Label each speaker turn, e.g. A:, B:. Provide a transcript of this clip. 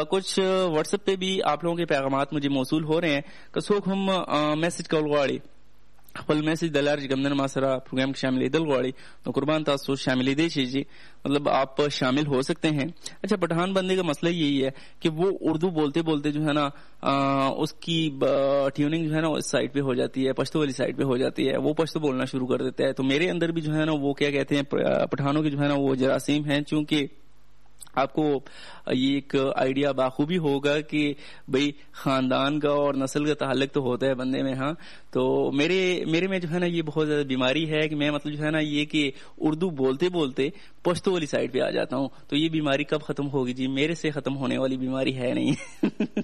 A: कुछ व्हाट्सएप पे भी आप लोगों के पैगामात मुझे मौसूल हो रहे हैं कसोक हम मैसेज कॉल पल मैसेज दलार गमदन मासरा प्रोग्राम शामिल दलगवाड़ी तो कुर्बान तासो शामिल दे जी मतलब आप शामिल हो सकते हैं। अच्छा, पठान बंदे का मसला यही है कि वो उर्दू बोलते बोलते जो है ना उसकी ट्यूनिंग जो है ना उस साइड पे हो जाती है, पश्तो वाली साइड पे हो जाती है, वो पश्तो बोलना शुरू कर देता है। तो मेरे अंदर भी जो है ना वो क्या कहते हैं पठानों के जो है ना वो जरासीम हैं। चूंकि आपको ये एक आइडिया बाखूबी होगा कि भाई खानदान का और नस्ल का ताल्लुक तो होता है बंदे में। हाँ, तो मेरे में जो है ना ये बहुत ज्यादा बीमारी है कि मैं मतलब जो है ना ये कि उर्दू बोलते बोलते पश्तो वाली साइड पे आ जाता हूँ। तो ये बीमारी कब खत्म होगी जी? मेरे से खत्म होने वाली बीमारी है नहीं।